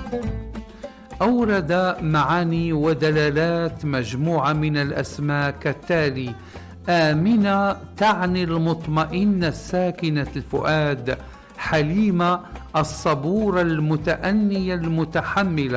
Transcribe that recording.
أورد معاني ودلالات مجموعة من الأسماء كالتالي: آمنة تعني المطمئنة الساكنة الفؤاد، حليمة الصبورة المتأنية المتحملة،